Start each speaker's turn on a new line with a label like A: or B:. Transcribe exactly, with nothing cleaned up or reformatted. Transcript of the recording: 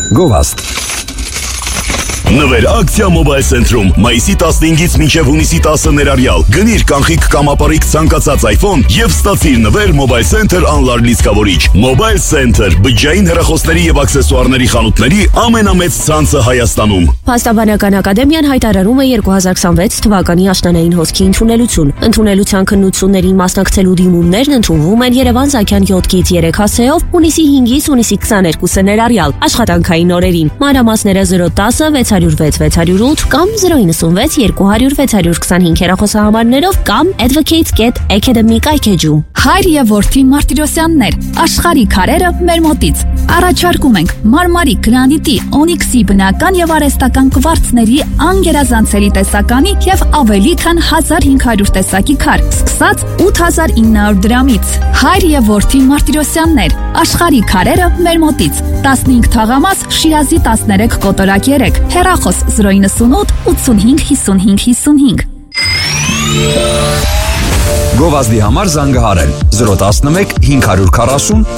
A: Գովաստ
B: Նվեր ակցիա Mobile Center-ում մայիսի տասնհինգից մինչև հունիսի տասը ներառյալ գնիր կանխիկ կամ ապարիկ ցանկացած iPhone եւ ստացիր նվեր Mobile Center Unlar լիցքավորիչ։ Mobile Center բջջային հեռախոսների եւ աքսեսուարների խանութների ամենամեծ ցանցը Հայաստանում։
C: Փաստաբանական ակադեմիան հայտարարում է երկու հազար քսանվեց թվականի աշնանային հոսքի ընդունելություն։ Ընդունելության քննություններին մասնակցելու դիմումներն ընդունվում են Երևան-Զաքյան յոթ երեք հասեով հունիսի հինգից հունիսի քսաներկուսը ներառյալ աշխատանքային օրերին։ Մանրամասները զրո տասը վեց հարյուր վեց վեց հարյուր ութ կամ զրո նվսունվեց երկու հարյուր վեց հարյուր քսանհինգ հեռախոսահամարներով կամ advocates dot academy կայքեջում։
D: Հայր եւ որդի Մարտիրոսյաններ, աշխարհի քարերը մեր մոտից։ Առաջարկում ենք մարմարի, գրանիտի, օնիքսի բնական եւ արհեստական կվարցների անգերազանցերի տեսականի եւ ավելի քան հազար հինգ հարյուր տեսակի քար, սկսած ութ հազար ինը հարյուր դրամից։ Հայր եւ որդի Մարտիրոսյաններ, աշխարհի քարերը մեր մոտից։ տասնհինգ թաղամաս, Շիրազի տասներեք կոտորակ երեք, հեռախոս զրո նվսունութ ութսունհինգ հիսունհինգ հիսունհինգ։
A: Գովազդի համար զանգահարել զրո տասնմեկ հինգ հարյուր քառասուն